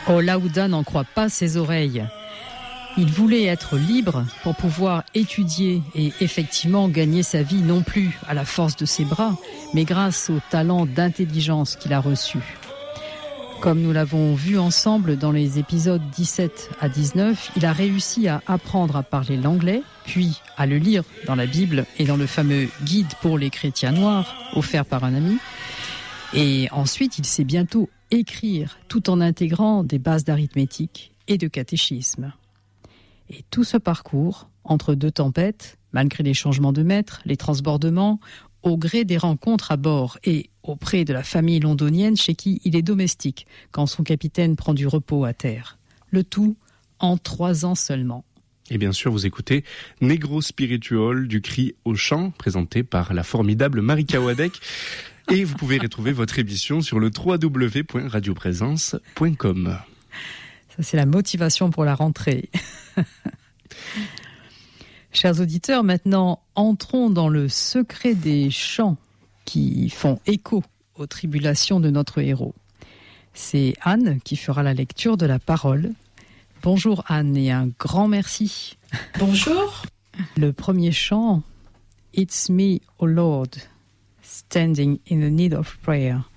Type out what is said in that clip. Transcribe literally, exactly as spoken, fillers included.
Olaouda n'en croit pas ses oreilles. Il voulait être libre pour pouvoir étudier et effectivement gagner sa vie non plus à la force de ses bras, mais grâce au talent d'intelligence qu'il a reçu. Comme nous l'avons vu ensemble dans les épisodes dix-sept à dix-neuf, il a réussi à apprendre à parler l'anglais, puis à le lire dans la Bible et dans le fameux guide pour les chrétiens noirs offert par un ami. Et ensuite, il sait bientôt écrire tout en intégrant des bases d'arithmétique et de catéchisme. Et tout ce parcours, entre deux tempêtes, malgré les changements de maître, les transbordements, au gré des rencontres à bord et auprès de la famille londonienne chez qui il est domestique quand son capitaine prend du repos à terre. Le tout en trois ans seulement. Et bien sûr, vous écoutez Negro Spiritual du cri au chant, présenté par la formidable Marika Wadek. Et vous pouvez retrouver votre émission sur le w w w point radio présence point com. Ça, c'est la motivation pour la rentrée. Chers auditeurs, maintenant, entrons dans le secret des chants qui font écho aux tribulations de notre héros. C'est Anne qui fera la lecture de la parole. Bonjour Anne et un grand merci. Bonjour. Le premier chant, It's me, O Lord, standing in the need of prayer.